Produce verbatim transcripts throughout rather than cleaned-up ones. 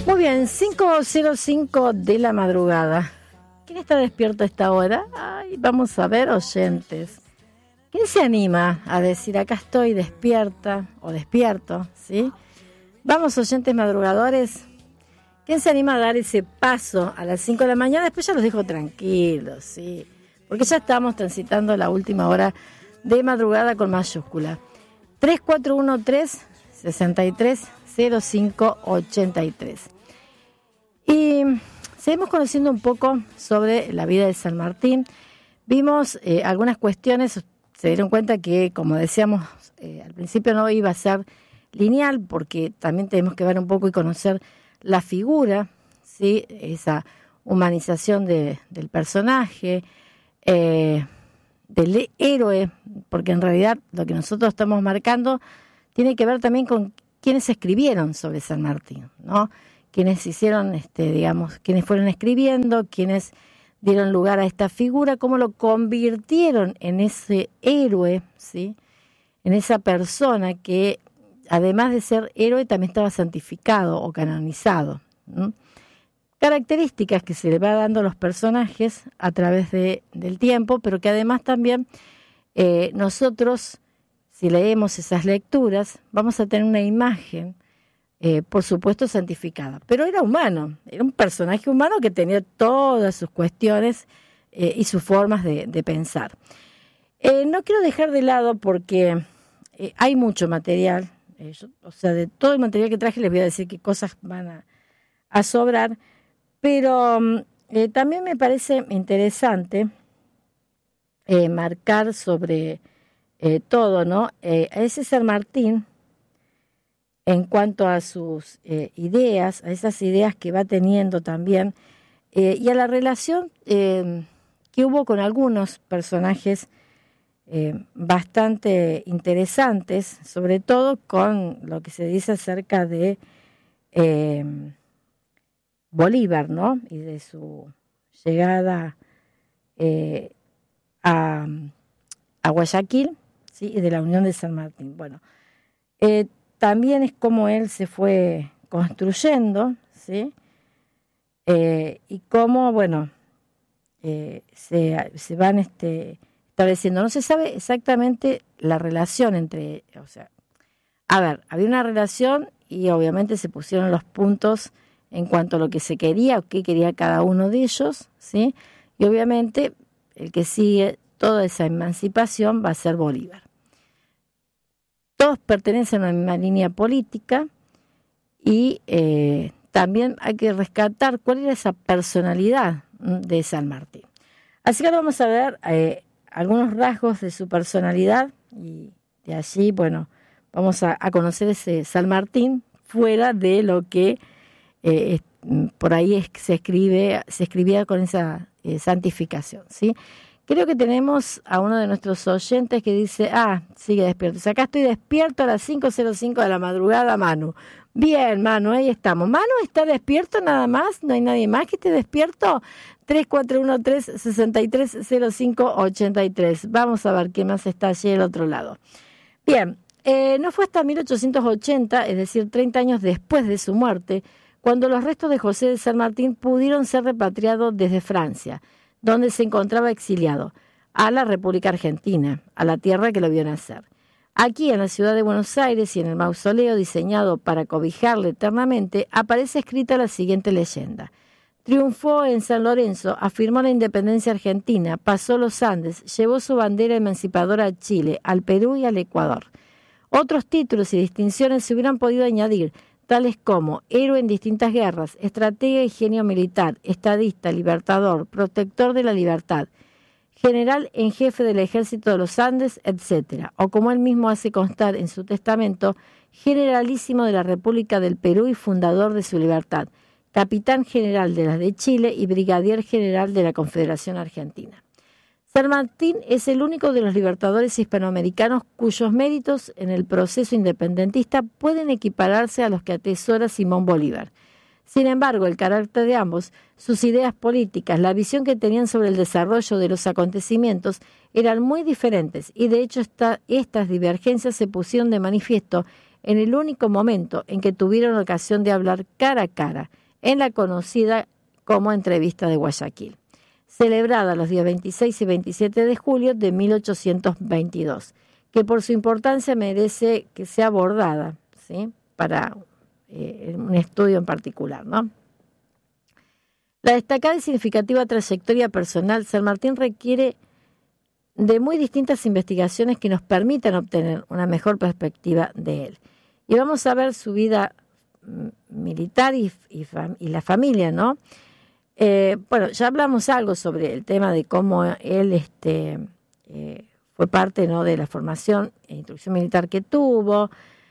Muy bien, cinco cero cinco de la madrugada. ¿Quién está despierto a esta hora? Ay, vamos a ver, oyentes. ¿Quién se anima a decir acá estoy despierta o despierto? ¿Sí? Vamos, oyentes madrugadores. ¿Quién se anima a dar ese paso a las cinco de la mañana? Después ya los dejo tranquilos, ¿sí? Porque ya estamos transitando la última hora de madrugada con mayúscula. tres cuatro uno tres, seis tres, cero cinco ocho tres. Y seguimos conociendo un poco sobre la vida de San Martín. Vimos eh, algunas cuestiones, se dieron cuenta que, como decíamos eh, al principio, no iba a ser lineal, porque también tenemos que ver un poco y conocer la figura, ¿sí? Esa humanización de, del personaje, eh, del héroe, porque en realidad lo que nosotros estamos marcando tiene que ver también con quienes escribieron sobre San Martín, ¿no? Quienes hicieron, este, digamos, quienes fueron escribiendo, quienes dieron lugar a esta figura, cómo lo convirtieron en ese héroe, ¿sí? En esa persona que, además de ser héroe, también estaba santificado o canonizado, ¿no? Características que se le va dando a los personajes a través de, del tiempo, pero que además también eh, nosotros, si leemos esas lecturas, vamos a tener una imagen, eh, por supuesto, santificada. Pero era humano, era un personaje humano que tenía todas sus cuestiones eh, y sus formas de, de pensar. Eh, no quiero dejar de lado porque eh, hay mucho material, eh, yo, o sea, de todo el material que traje les voy a decir qué cosas van a, a sobrar, pero eh, también me parece interesante eh, marcar sobre eh, todo, ¿no? Eh, a ese San Martín, en cuanto a sus eh, ideas, a esas ideas que va teniendo también, eh, y a la relación eh, que hubo con algunos personajes eh, bastante interesantes, sobre todo con lo que se dice acerca de eh, Bolívar, ¿no? Y de su llegada eh, a, a Guayaquil, ¿sí? Y de la Unión de San Martín. Bueno, eh, también es como él se fue construyendo, ¿sí? Eh, y cómo, bueno, eh, se, se van este, estableciendo. No se sabe exactamente la relación entre, o sea, a ver, había una relación y obviamente se pusieron los puntos en cuanto a lo que se quería o qué quería cada uno de ellos, ¿sí? Y obviamente el que sigue toda esa emancipación va a ser Bolívar. Todos pertenecen a la misma línea política y eh, también hay que rescatar cuál era esa personalidad de San Martín. Así que ahora vamos a ver eh, algunos rasgos de su personalidad y de allí, bueno, vamos a, a conocer ese San Martín fuera de lo que eh, por ahí es, se escribe, se escribía con esa eh, santificación, ¿sí? Creo que tenemos a uno de nuestros oyentes que dice, ah, sigue despierto. O sea, acá estoy despierto a las cinco cero cinco de la madrugada, Manu. Bien, Manu, ahí estamos. Manu está despierto nada más, no hay nadie más que esté despierto. tres cuatro uno tres, seis tres, cero cinco ocho tres. Vamos a ver quién más está allí del otro lado. Bien, eh, no fue hasta mil ochocientos ochenta, es decir, treinta años después de su muerte, cuando los restos de José de San Martín pudieron ser repatriados desde Francia, donde se encontraba exiliado, a la República Argentina, a la tierra que lo vio nacer. Aquí, en la ciudad de Buenos Aires y en el mausoleo diseñado para cobijarle eternamente, aparece escrita la siguiente leyenda. Triunfó en San Lorenzo, afirmó la independencia argentina, pasó los Andes, llevó su bandera emancipadora a Chile, al Perú y al Ecuador. Otros títulos y distinciones se hubieran podido añadir, tales como héroe en distintas guerras, estratega y genio militar, estadista, libertador, protector de la libertad, general en jefe del ejército de los Andes, etcétera. O como él mismo hace constar en su testamento, generalísimo de la República del Perú y fundador de su libertad, capitán general de las de Chile y brigadier general de la Confederación Argentina. San Martín es el único de los libertadores hispanoamericanos cuyos méritos en el proceso independentista pueden equipararse a los que atesora Simón Bolívar. Sin embargo, el carácter de ambos, sus ideas políticas, la visión que tenían sobre el desarrollo de los acontecimientos eran muy diferentes y de hecho esta, estas divergencias se pusieron de manifiesto en el único momento en que tuvieron ocasión de hablar cara a cara, en la conocida como entrevista de Guayaquil, celebrada los días veintiséis y veintisiete de julio de mil ochocientos veintidós, que por su importancia merece que sea abordada, ¿sí?, para eh, un estudio en particular, ¿no? La destacada y significativa trayectoria personal San Martín requiere de muy distintas investigaciones que nos permitan obtener una mejor perspectiva de él. Y vamos a ver su vida militar y, y, y la familia, ¿no? Eh, bueno, ya hablamos algo sobre el tema de cómo él este, eh, fue parte, ¿no?, de la formación e instrucción militar que tuvo,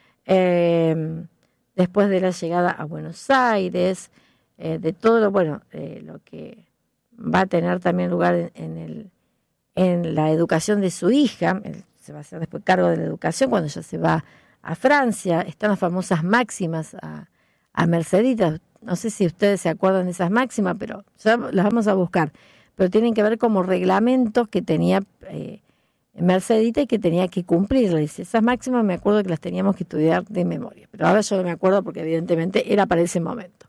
eh, después de la llegada a Buenos Aires, eh, de todo lo, bueno, eh, lo que va a tener también lugar en, en, el, en la educación de su hija. Él se va a hacer después cargo de la educación cuando ella se va a Francia. Están las famosas máximas a, a Mercedita. No sé si ustedes se acuerdan de esas máximas, pero ya las vamos a buscar. Pero tienen que ver como reglamentos que tenía eh, Mercedita y que tenía que cumplirles. Esas máximas me acuerdo que las teníamos que estudiar de memoria, pero ahora yo no me acuerdo porque evidentemente era para ese momento.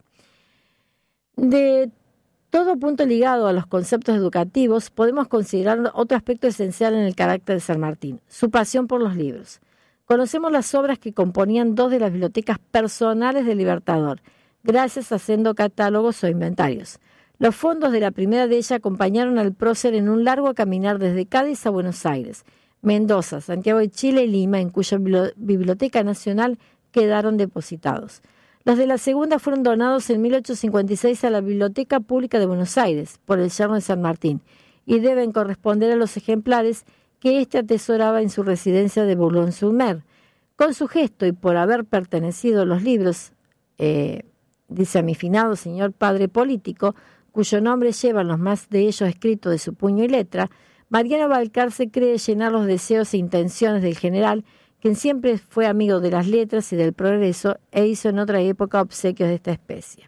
De todo punto ligado a los conceptos educativos, podemos considerar otro aspecto esencial en el carácter de San Martín, su pasión por los libros. Conocemos las obras que componían dos de las bibliotecas personales del Libertador, gracias a haciendo catálogos o inventarios. Los fondos de la primera de ellas acompañaron al prócer en un largo caminar desde Cádiz a Buenos Aires, Mendoza, Santiago de Chile y Lima, en cuya Biblioteca Nacional quedaron depositados. Los de la segunda fueron donados en mil ochocientos cincuenta y seis a la Biblioteca Pública de Buenos Aires por el yerno de San Martín y deben corresponder a los ejemplares que éste atesoraba en su residencia de Boulogne-sur-Mer. Con su gesto y por haber pertenecido los libros, eh, dice a mi finado señor padre político, cuyo nombre llevan los más de ellos escritos de su puño y letra, Mariano Balcarce cree llenar los deseos e intenciones del general, quien siempre fue amigo de las letras y del progreso e hizo en otra época obsequios de esta especie.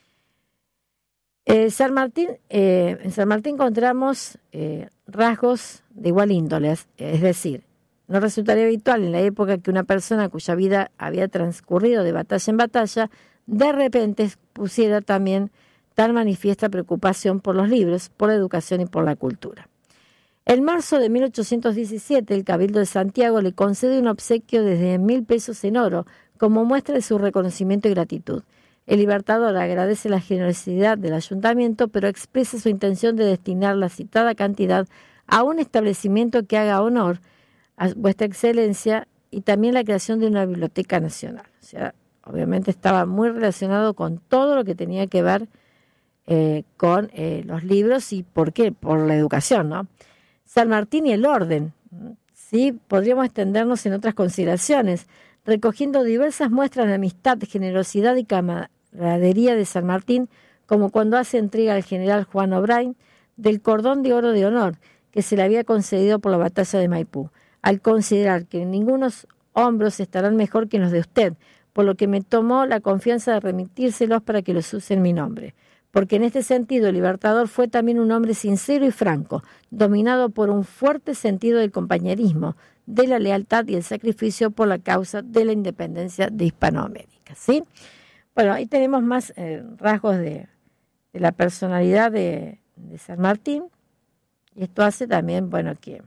Eh, San Martín, eh, en San Martín encontramos eh, rasgos de igual índole, es decir, no resultaría habitual en la época que una persona cuya vida había transcurrido de batalla en batalla, de repente pusiera también tan manifiesta preocupación por los libros, por la educación y por la cultura. En marzo de mil ochocientos diecisiete, el Cabildo de Santiago le concede un obsequio de mil pesos en oro como muestra de su reconocimiento y gratitud. El Libertador agradece la generosidad del ayuntamiento, pero expresa su intención de destinar la citada cantidad a un establecimiento que haga honor a vuestra excelencia y también la creación de una biblioteca nacional. O sea, obviamente estaba muy relacionado con todo lo que tenía que ver eh, con eh, los libros y ¿por qué? Por la educación, ¿no? San Martín y el orden, ¿sí? Podríamos extendernos en otras consideraciones, recogiendo diversas muestras de amistad, generosidad y camaradería de San Martín, como cuando hace entrega al general Juan O'Brien del cordón de oro de honor que se le había concedido por la batalla de Maipú, al considerar que ningunos hombros estarán mejor que los de usted, por lo que me tomó la confianza de remitírselos para que los use en mi nombre. Porque en este sentido el Libertador fue también un hombre sincero y franco, dominado por un fuerte sentido del compañerismo, de la lealtad y el sacrificio por la causa de la independencia de Hispanoamérica, ¿sí? Bueno, ahí tenemos más eh, rasgos de, de la personalidad de, de San Martín, y esto hace también, bueno, que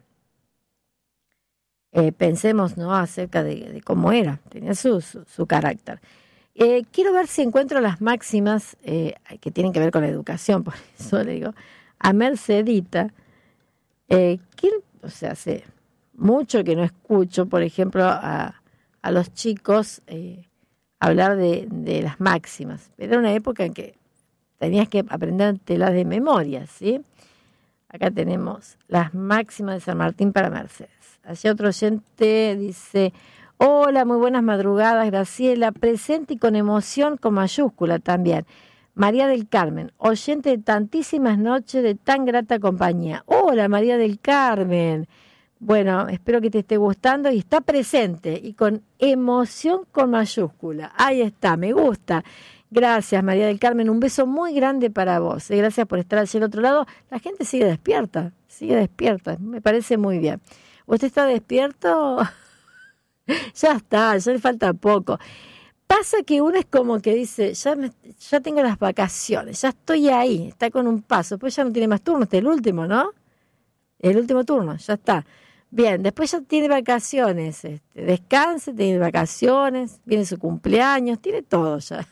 eh, pensemos, ¿no?, acerca de, de cómo era, tenía su, su, su carácter. Eh, quiero ver si encuentro las máximas eh, que tienen que ver con la educación, por eso le digo, a Mercedita, eh, que, o sea, hace mucho que no escucho, por ejemplo, a, a los chicos eh, hablar de, de las máximas. Era una época en que tenías que aprendértelas de memoria, ¿sí? Acá tenemos las máximas de San Martín para Mercedes. Allí otro oyente dice: hola, muy buenas madrugadas, Graciela, presente y con emoción con mayúscula también. María del Carmen, oyente de tantísimas noches de tan grata compañía. Hola, María del Carmen. Bueno, espero que te esté gustando y está presente y con emoción con mayúscula. Ahí está, me gusta. Gracias, María del Carmen, un beso muy grande para vos. Gracias por estar allí al otro lado. La gente sigue despierta, sigue despierta, me parece muy bien. ¿Usted está despierto? Ya está, ya le falta poco. Pasa que uno es como que dice, ya, me, ya tengo las vacaciones, ya estoy ahí, está con un paso, pues ya no tiene más turno, este es el último, ¿no? El último turno, ya está. Bien, después ya tiene vacaciones, este, descanse, tiene vacaciones, viene su cumpleaños, tiene todo ya.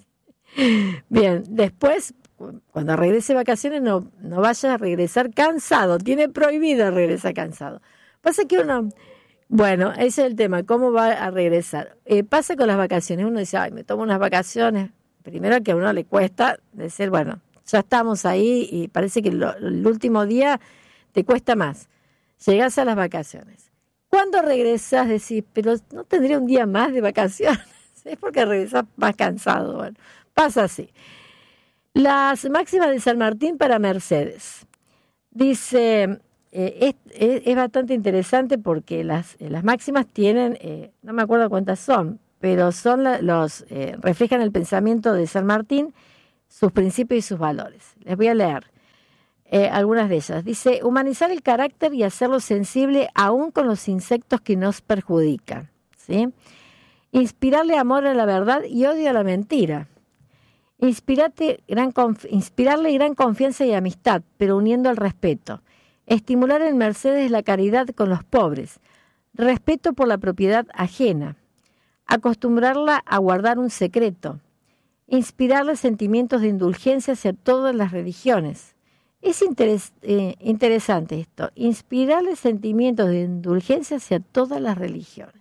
Bien, después, cuando regrese de vacaciones, no, no vaya a regresar cansado, tiene prohibido regresar cansado. Pasa que uno... Bueno, ese es el tema, ¿cómo va a regresar? Eh, pasa con las vacaciones, uno dice, ay, me tomo unas vacaciones. Primero que a uno le cuesta decir, bueno, ya estamos ahí y parece que lo, el último día te cuesta más. Llegás a las vacaciones. Cuando regresas decís, pero no tendría un día más de vacaciones. Es porque regresás más cansado. Bueno, pasa así. Las máximas de San Martín para Mercedes. Dice... Eh, es, es, es bastante interesante porque las, eh, las máximas tienen, eh, no me acuerdo cuántas son, pero son la, los eh, reflejan el pensamiento de San Martín, sus principios y sus valores. Les voy a leer eh, algunas de ellas. Dice, humanizar el carácter y hacerlo sensible aún con los insectos que nos perjudican, ¿sí? Inspirarle amor a la verdad y odio a la mentira. Inspirate gran conf- inspirarle gran confianza y amistad, pero uniendo el respeto. Estimular en Mercedes la caridad con los pobres, respeto por la propiedad ajena, acostumbrarla a guardar un secreto, inspirarle sentimientos de indulgencia hacia todas las religiones. Es interes- eh, interesante esto, inspirarle sentimientos de indulgencia hacia todas las religiones.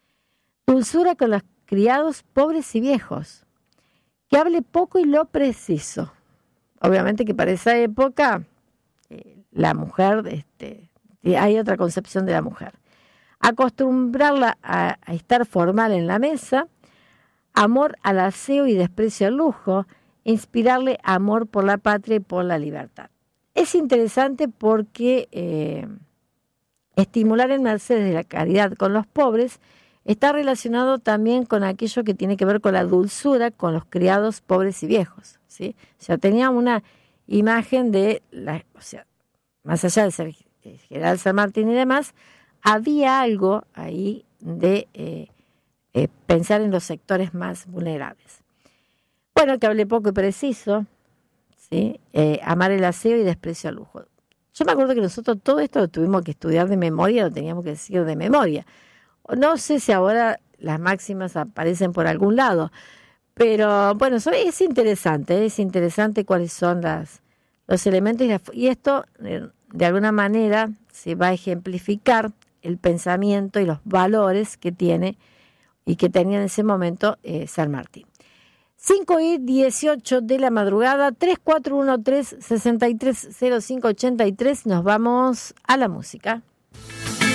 Dulzura con los criados pobres y viejos, que hable poco y lo preciso. Obviamente que para esa época... Eh, la mujer, este, hay otra concepción de la mujer. Acostumbrarla a, a estar formal en la mesa, amor al aseo y desprecio al lujo, inspirarle amor por la patria y por la libertad. Es interesante porque eh, estimular en Mercedes la caridad con los pobres está relacionado también con aquello que tiene que ver con la dulzura con los criados pobres y viejos, ¿sí? O sea, tenía una imagen de, la, o sea, más allá de ser general San Martín y demás, había algo ahí de eh, eh, pensar en los sectores más vulnerables. Bueno, que hable poco y preciso, ¿sí? Eh, amar el aseo y desprecio al lujo. Yo me acuerdo que nosotros todo esto lo tuvimos que estudiar de memoria, lo teníamos que decir de memoria. No sé si ahora las máximas aparecen por algún lado, pero bueno, eso es interesante, es interesante cuáles son las... los elementos y esto de alguna manera se va a ejemplificar el pensamiento y los valores que tiene y que tenía en ese momento eh, San Martín. cinco y dieciocho de la madrugada, tres cuatro uno tres, seis tres cero cinco ocho tres, nos vamos a la música.